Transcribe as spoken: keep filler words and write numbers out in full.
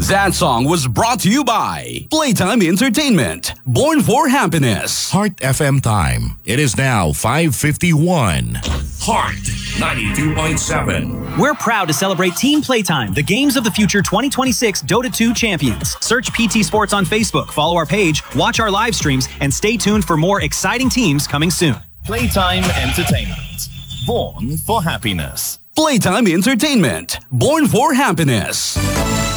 That song was brought to you by Playtime Entertainment, born for happiness. Heart F M time. It is now five fifty-one. Heart ninety-two point seven. We're proud to celebrate Team Playtime, the Games of the Future twenty twenty-six Dota two champions. Search P T Sports on Facebook, follow our page, watch our live streams, and stay tuned for more exciting teams coming soon. Playtime Entertainment, born for happiness. Playtime Entertainment, born for happiness.